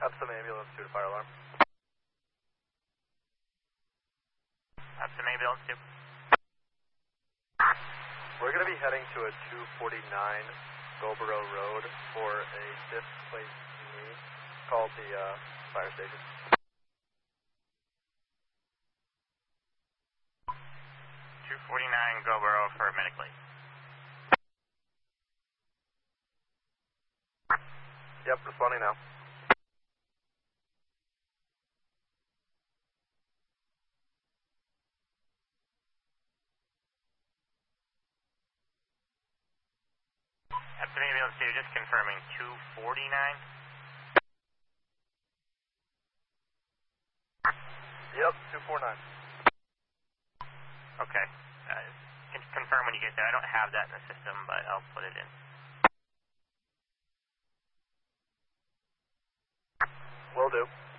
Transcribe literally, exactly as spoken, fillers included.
Epsom ambulance two to fire alarm. Epsom ambulance two. We're going to be heading to a two forty-nine Gobero Road for a displaced knee. Call the uh, fire station. two forty-nine Gobero for medically. Yep, responding now. Epsom ambulance two, just confirming two forty-nine. Yep, two forty-nine. Okay. Uh, can confirm when you get there. I don't have that in the system, but I'll put it in. Will do.